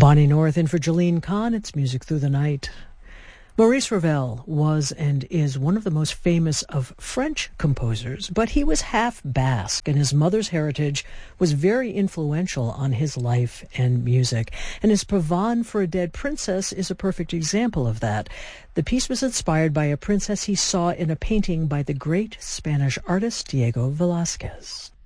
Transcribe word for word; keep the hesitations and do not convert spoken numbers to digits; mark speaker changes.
Speaker 1: Bonnie North in for Jolene Kahn. It's Music Through the Night. Maurice Ravel was and is one of the most famous of French composers, but he was half Basque, and his mother's heritage was very influential on his life and music. And his Pavane for a Dead Princess is a perfect example of that. The piece was inspired by a princess he saw in a painting by the great Spanish artist Diego Velázquez.